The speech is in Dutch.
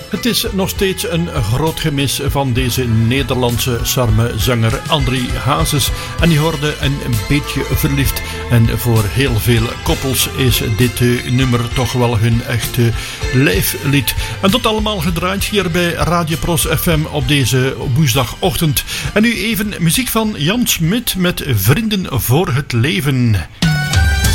Het is nog steeds een groot gemis van deze Nederlandse charmezanger André Hazes. En die hoorde een beetje verliefd. En voor heel veel koppels is dit nummer toch wel hun echte lijflied. En dat allemaal gedraaid hier bij Radio Pros FM op deze woensdagochtend. En nu even muziek van Jan Smit met Vrienden voor het Leven.